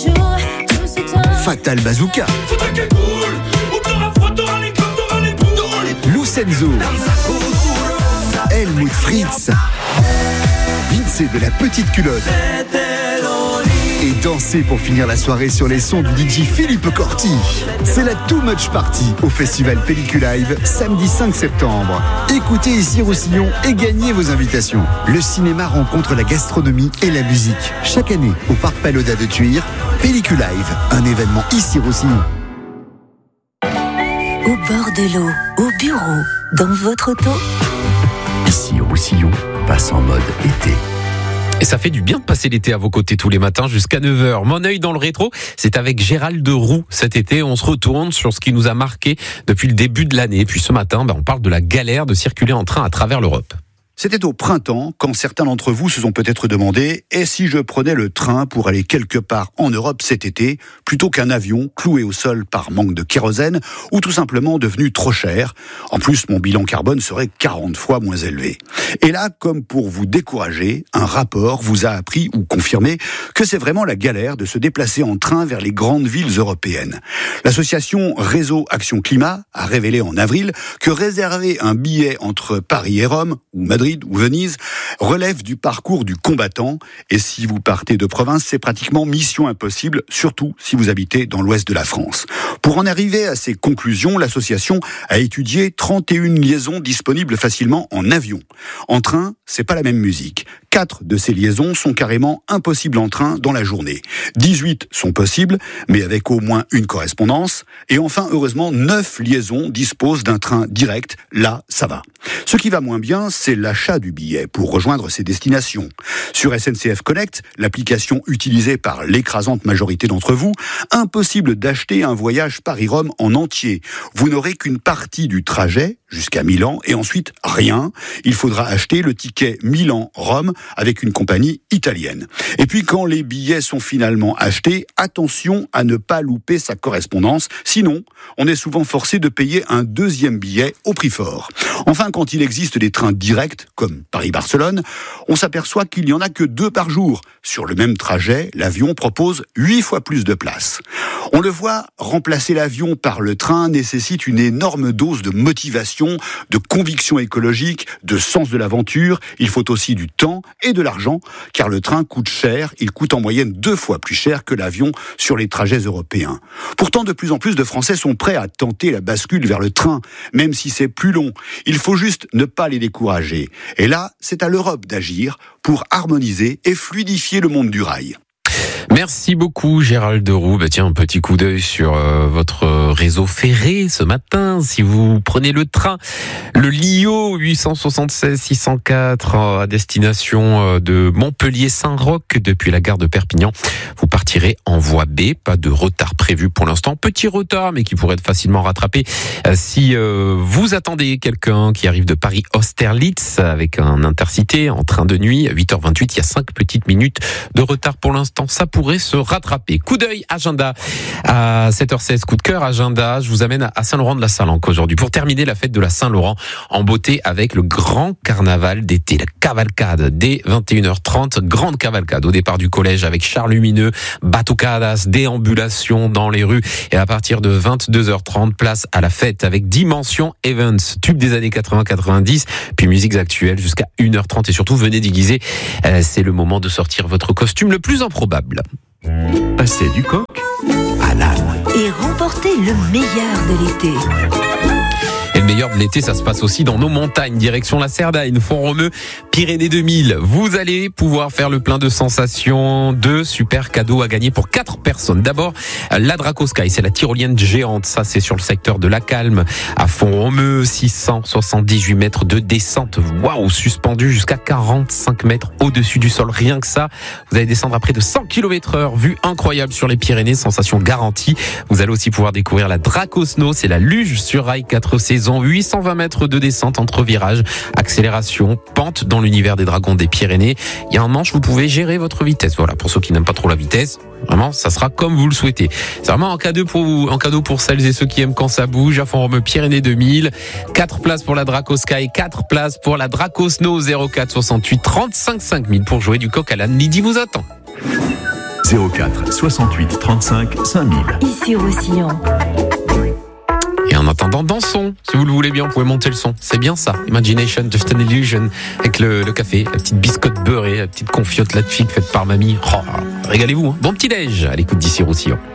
Fatal Bazooka, Lucenzo, Helmut Fritz, Vince de la petite culotte. Et danser pour finir la soirée sur les sons du DJ Philippe Corti. C'est la Too Much Party au festival Pelliculive, samedi 5 septembre. Écoutez ici Roussillon et gagnez vos invitations. Le cinéma rencontre la gastronomie et la musique. Chaque année, au Parc Pagoda de Thuir, Pelliculive, un événement ici Roussillon. Au bord de l'eau, au bureau, dans votre auto. Ici Roussillon passe en mode été. Et ça fait du bien de passer l'été à vos côtés tous les matins jusqu'à 9h. Mon œil dans le rétro, c'est avec Gérald Roux cet été. On se retourne sur ce qui nous a marqué depuis le début de l'année. Puis ce matin, on parle de la galère de circuler en train à travers l'Europe. C'était au printemps, quand certains d'entre vous se sont peut-être demandé « Et si je prenais le train pour aller quelque part en Europe cet été, plutôt qu'un avion cloué au sol par manque de kérosène, ou tout simplement devenu trop cher ? En plus, mon bilan carbone serait 40 fois moins élevé. » Et là, comme pour vous décourager, un rapport vous a appris ou confirmé que c'est vraiment la galère de se déplacer en train vers les grandes villes européennes. L'association Réseau Action Climat a révélé en avril que réserver un billet entre Paris et Rome, ou Madrid, ou Venise, relève du parcours du combattant. Et si vous partez de province, c'est pratiquement mission impossible, surtout si vous habitez dans l'ouest de la France. Pour en arriver à ces conclusions, l'association a étudié 31 liaisons disponibles facilement en avion. En train, c'est pas la même musique. 4 de ces liaisons sont carrément impossibles en train dans la journée. 18 sont possibles, mais avec au moins une correspondance. Et enfin, heureusement, 9 liaisons disposent d'un train direct. Là, ça va. Ce qui va moins bien, c'est l'achat du billet pour rejoindre ces destinations. Sur SNCF Connect, l'application utilisée par l'écrasante majorité d'entre vous, impossible d'acheter un voyage Paris-Rome en entier. Vous n'aurez qu'une partie du trajet jusqu'à Milan et ensuite rien. Il faudra acheter le ticket Milan-Rome avec une compagnie italienne. Et puis quand les billets sont finalement achetés, attention à ne pas louper sa correspondance. Sinon, on est souvent forcé de payer un deuxième billet au prix fort. Enfin, quand il existe des trains directs, comme Paris-Barcelone, on s'aperçoit qu'il n'y en a que 2 par jour. Sur le même trajet, l'avion propose 8 fois plus de place. On le voit, remplacer l'avion par le train nécessite une énorme dose de motivation, de conviction écologique, de sens de l'aventure. Il faut aussi du temps et de l'argent, car le train coûte cher. Il coûte en moyenne 2 fois plus cher que l'avion sur les trajets européens. Pourtant, de plus en plus de Français sont prêts à tenter la bascule vers le train, même si c'est plus long. Il faut juste ne pas les décourager. Et là, c'est à l'Europe d'agir pour harmoniser et fluidifier le monde du rail. Merci beaucoup Gérald Roux. Tiens, un petit coup d'œil sur votre réseau ferré ce matin. Si vous prenez le train, le Lio 876-604 à destination de Montpellier-Saint-Roch depuis la gare de Perpignan, vous partirez en voie B. Pas de retard prévu pour l'instant. Petit retard, mais qui pourrait être facilement rattrapé si vous attendez quelqu'un qui arrive de Paris-Austerlitz avec un intercité en train de nuit. 8h28, il y a 5 petites minutes de retard pour l'instant. Ça pourrait se rattraper. Coup d'œil, agenda. À 7h16, coup de cœur, agenda. Je vous amène à Saint-Laurent-de-la-Salanque aujourd'hui pour terminer la fête de la Saint-Laurent en beauté avec le grand carnaval d'été, la cavalcade dès 21h30. Grande cavalcade au départ du collège avec chars lumineux, batucadas, déambulations dans les rues et à partir de 22h30, place à la fête avec Dimension Events, tube des années 80-90, puis musiques actuelles jusqu'à 1h30 et surtout venez déguiser. C'est le moment de sortir votre costume le plus improbable. Passer du coq à l'âne. Et remporter le meilleur de l'été. Et le meilleur de l'été, ça se passe aussi dans nos montagnes, direction la Cerdagne, Font-Romeu, Pyrénées 2000. Vous allez pouvoir faire le plein de sensations, 2 super cadeaux à gagner pour 4 personnes. D'abord, la Dracosky, c'est la tyrolienne géante. Ça, c'est sur le secteur de La Calme, à Font-Romeu, 678 mètres de descente. Waouh, suspendu jusqu'à 45 mètres au-dessus du sol. Rien que ça, vous allez descendre à près de 100 km/h. Vue incroyable sur les Pyrénées, sensation garantie. Vous allez aussi pouvoir découvrir la Dracosno, c'est la luge sur rail 4 saisons. 820 mètres de descente entre virages, accélération, pente dans l'univers des dragons des Pyrénées. Il y a un manche, vous pouvez gérer votre vitesse. Voilà, pour ceux qui n'aiment pas trop la vitesse, vraiment, ça sera comme vous le souhaitez. C'est vraiment un cadeau pour celles et ceux qui aiment quand ça bouge. À Font-Romeu, Pyrénées 2000. 4 places pour la Dracosky, 4 places pour la Dracosno 04 68 35 5000 pour jouer du coq à l'âne. Lydie vous attend. 04 68 35 5000. Ici Roussillon. Et en attendant, dansons. Si vous le voulez bien, vous pouvez monter le son. C'est bien ça. Imagination, Just an Illusion. Avec le café, la petite biscotte beurrée, la petite confiote là de figue faite par mamie. Oh, régalez-vous. Hein. Bon petit déj à l'écoute d'Ici Roussillon.